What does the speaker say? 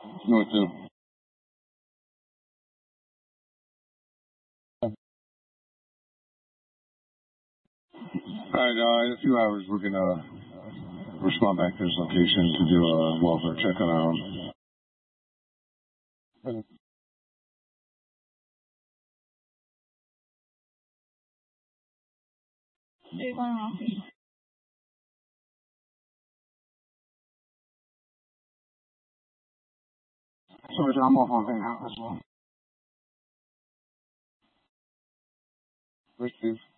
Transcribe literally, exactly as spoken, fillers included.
North two. All right, uh, in a few hours, we're going to respond back to this location to do a welfare check on our own. They're going off. Sorry, I'm off on Van Hout as well. Where's Steve?